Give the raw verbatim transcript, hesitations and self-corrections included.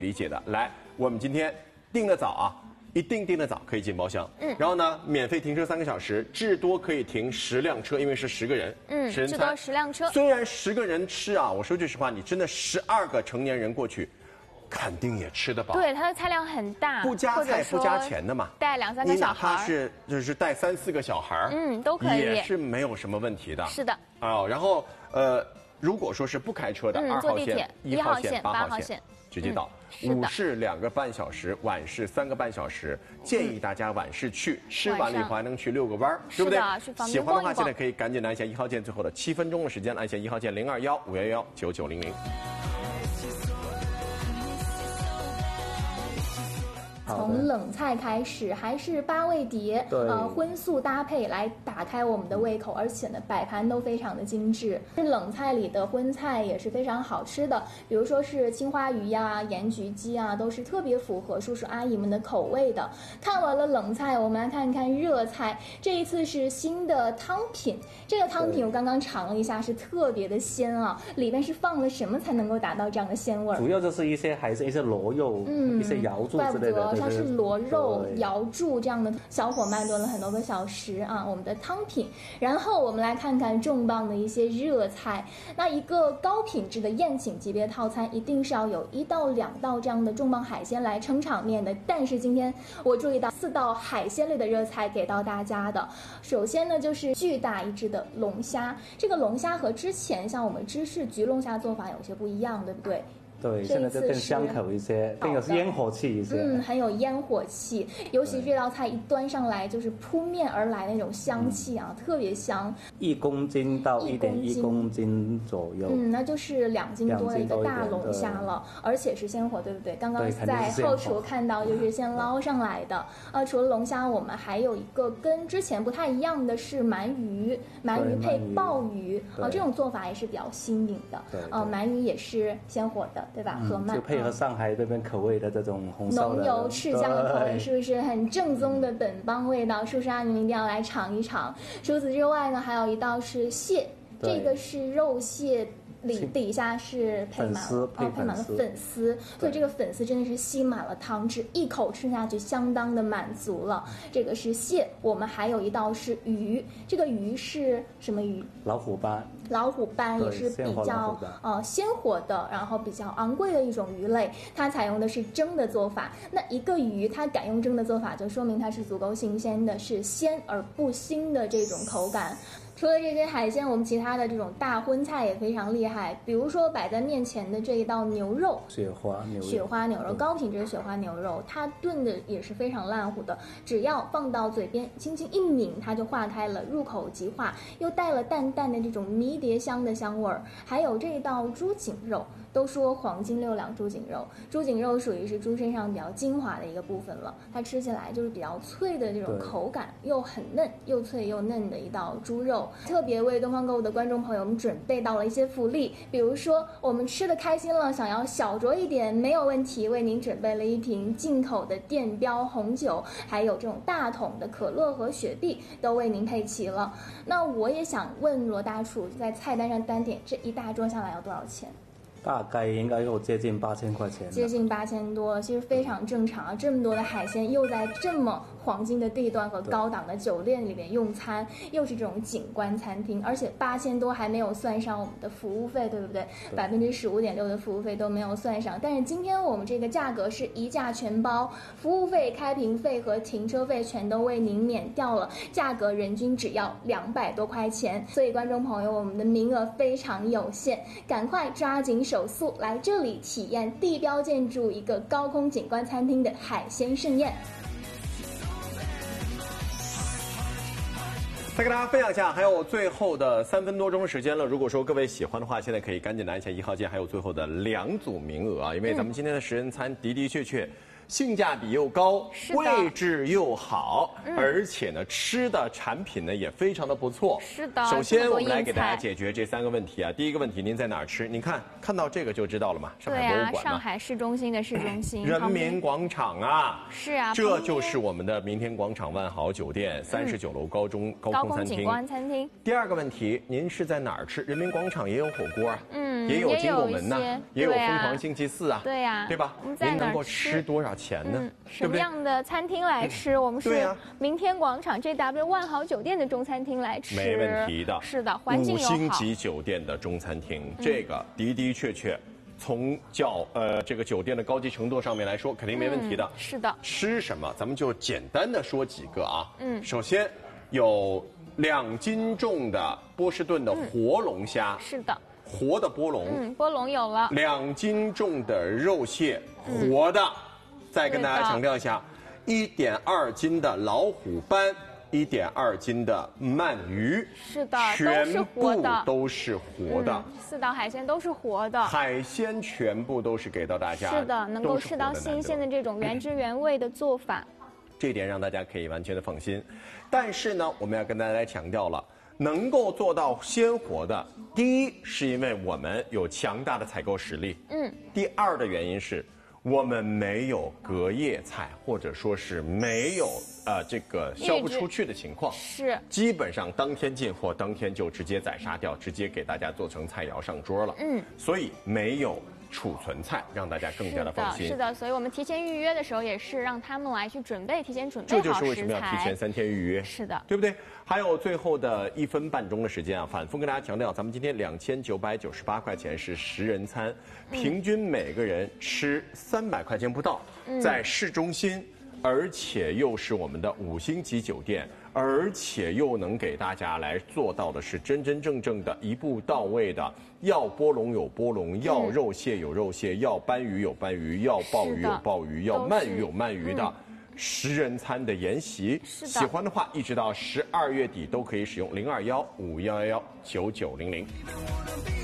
理解的。来，我们今天订的早啊，一定订的早可以进包厢。嗯，然后呢，免费停车三个小时，至多可以停十辆车，因为是十个人。 嗯， 至多十辆车。 虽然十个人吃啊，我说句实话，你真的十二个成年人过去。 肯定也吃得饱， 对，它的菜量很大， 不加菜不加钱的嘛， 带两三个小孩， 你哪怕是就是带三四个小孩， 嗯，都可以， 也是没有什么问题的。 是的， 哦，然后呃，如果说是不开车的，二号线、一号线、八号线直接到，午市两个半小时，晚市三个半小时，建议大家晚市去，吃完了以后还能去遛个弯儿，对不对？喜欢的话，现在可以赶紧的按下一号键，最后的七分钟的时间，按下一号键零二幺五幺幺九九零零。 从冷菜开始，还是八味碟，呃，荤素搭配来打开我们的胃口，而且呢，摆盘都非常的精致。冷菜里的荤菜也是非常好吃的，比如说是青花鱼呀、盐焗鸡啊，都是特别符合叔叔阿姨们的口味的。看完了冷菜，我们来看看热菜。这一次是新的汤品，这个汤品我刚刚尝了一下，是特别的鲜啊，里面是放了什么才能够达到这样的鲜味？ 主要就是一些还是一些螺肉，嗯，一些瑶柱之类的。 它是螺肉、瑶柱这样的，小火慢炖了很多个小时啊，我们的汤品。然后我们来看看重磅的一些热菜。那一个高品质的宴请级别套餐，一定是要有一到两道这样的重磅海鲜来撑场面的。但是今天我注意到四道海鲜类的热菜给到大家的。首先呢，就是巨大一只的龙虾。这个龙虾和之前像我们芝士焗龙虾做法有些不一样，对不对？ 对，现在就更香口一些，更有烟火气一些。 嗯，很有烟火气，尤其这道菜一端上来就是扑面而来那种香气啊，嗯、特别香。 一公斤到一点一公斤左右。 嗯，那就是两斤多的一个大龙虾了，而且是鲜活，对不对？刚刚在后厨看到就是先捞上来的。呃，除了龙虾，我们还有一个跟之前不太一样的是鳗鱼，鳗鱼配鲍鱼啊、呃，这种做法也是比较新颖的。呃，鳗鱼也是鲜活的。 对吧？河鳗、 嗯、就配合上海这边口味的这种红烧浓油赤酱的口味，是不是很正宗的本帮味道？叔叔阿姨们一定要来尝一尝。除此之外呢，还有一道是蟹，这个是肉蟹。 里底下是配满了哦，配满了粉丝，所以这个粉丝真的是吸满了汤汁，一口吃下去相当的满足了。这个是蟹，我们还有一道是鱼，这个鱼是什么鱼？ 老虎斑。 老虎斑也是比较呃鲜活的，然后比较昂贵的一种鱼类，它采用的是蒸的做法。那一个鱼它敢用蒸的做法，就说明它是足够新鲜的，是鲜而不腥的这种口感。 除了这些海鲜，我们其他的这种大荤菜也非常厉害。比如说摆在面前的这一道牛肉， 雪花牛肉， 雪花牛肉，高品质的雪花牛肉，它炖的也是非常烂糊的，只要放到嘴边轻轻一抿，它就化开了，入口即化，又带了淡淡的这种迷迭香的香味儿。还有这一道猪颈肉。 都说黄金六两猪颈肉，猪颈肉属于是猪身上比较精华的一个部分了，它吃起来就是比较脆的这种口感，又很嫩，又脆又嫩的一道猪肉。特别为东方购物的观众朋友们准备到了一些福利，比如说我们吃的开心了，想要小酌一点没有问题，为您准备了一瓶进口的电标红酒，还有这种大桶的可乐和雪碧都为您配齐了。那我也想问罗大厨，在菜单上单点这一大桌下来要多少钱？ 大概应该有接近八千块钱， 接近八千多，其实非常正常啊。这么多的海鲜，又在这么黄金的地段和高档的酒店里面用餐，又是这种景观餐厅，而且八千多还没有算上我们的服务费，对不对？百分之十五点六的服务费都没有算上。但是今天我们这个价格是一价全包，服务费、开瓶费和停车费全都为您免掉了，价格人均只要两百多块钱。所以观众朋友，我们的名额非常有限，赶快抓紧手速来这里体验地标建筑一个高空景观餐厅的海鲜盛宴。 再跟大家分享一下，还有最后的三分多钟时间了。如果说各位喜欢的话，现在可以赶紧拿一下一号键，还有最后的两组名额啊！因为咱们今天的食人餐的的确确性价比又高，位置又好，嗯、而且呢，吃的产品呢也非常的不错。 是的。 首先，我们来给大家解决这三个问题啊。第一个问题，您在哪儿吃？您看看到这个就知道了嘛，上海博物馆嘛。 对啊，上海市中心的市中心。 人民广场啊。 是啊。 这就是我们的明天广场万豪酒店三十九楼高中高空餐厅。 景观餐厅。 第二个问题，您是在哪儿吃？人民广场也有火锅啊， 嗯， 也有金拱门呐，也有疯狂星期四啊， 对呀， 对吧？您能够吃多少钱呢？ 什么样的餐厅来吃？我们是明天广场 J W 万豪酒店的中餐厅来吃， 没问题的。 是的，环境又好。 五星级酒店的中餐厅，这个的的确确。从叫呃这个酒店的高级程度上面来说，肯定没问题的。 嗯、是的。 吃什么，咱们就简单的说几个啊。嗯。首先有两斤重的波士顿的活龙虾。 嗯、是的。 活的波龙。 嗯，波龙有了。 两斤重的肉蟹，活的。嗯、再跟大家强调一下，一点二斤的老虎斑。一点二斤的鳗鱼， 是的， 全部都是活的。 嗯、四道海鲜都是活的， 海鲜全部都是给到大家。 是的，能够吃到新鲜的这种原汁原味的做法， 这点让大家可以完全的放心。但是呢，我们要跟大家来强调了，能够做到鲜活的，第一是因为我们有强大的采购实力，嗯，第二的原因是。我们没有隔夜菜，或者说是没有呃这个销不出去的情况， 是基本上当天进货，当天就直接宰杀掉，直接给大家做成菜肴上桌了。嗯，所以没有储存菜，让大家更加的放心。 是的，是的，所以我们提前预约的时候也是让他们来去准备，提前准备好食材。 这就是为什么要提前三天预约。 是的， 对不对？还有最后的一分半钟的时间啊，反复跟大家强调，咱们今天两千九百九十八块钱是十人餐，平均每个人吃三百块钱不到，嗯、在市中心，而且又是我们的五星级酒店，而且又能给大家来做到的是真真正正的一步到位的，要波龙有波龙，要肉蟹有肉蟹，要斑鱼有斑鱼，要鲍鱼有鲍鱼，要鳗鱼有鳗鱼的。嗯十人餐的宴席，喜欢的话，一直到十二月底都可以使用零二幺五幺幺幺九九零零。